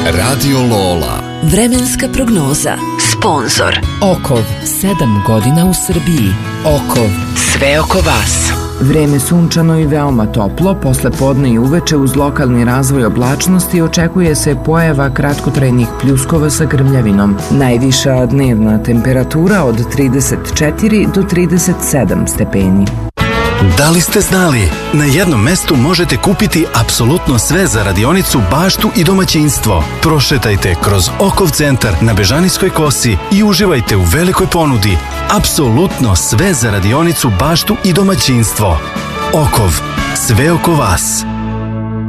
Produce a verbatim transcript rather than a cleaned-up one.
Radio Lola. Vremenska prognoza. Sponzor Okov, sedam godina u Srbiji. Okov, sve oko vas. Vreme sunčano i veoma toplo, posle podne i uveče uz lokalni razvoj oblačnosti očekuje se pojava kratkotrajnih pljuskova sa grmljavinom. Najviša dnevna temperatura od trideset četiri do trideset sedam stepeni. Da li ste znali? Na jednom mestu možete kupiti apsolutno sve za radionicu, baštu i domaćinstvo. Prošetajte kroz Okov centar na Bežanijskoj kosi i uživajte u velikoj ponudi. Apsolutno sve za radionicu, baštu i domaćinstvo. Okov, sve oko vas.